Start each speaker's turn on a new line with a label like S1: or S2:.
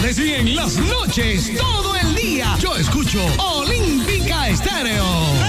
S1: tardes y en las noches, todo el día. Yo escucho Olímpica Estéreo.